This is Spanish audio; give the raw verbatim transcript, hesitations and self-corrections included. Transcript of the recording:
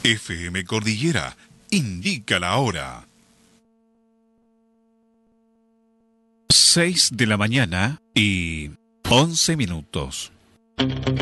F M Cordillera indica la hora. Seis de la mañana y once minutos.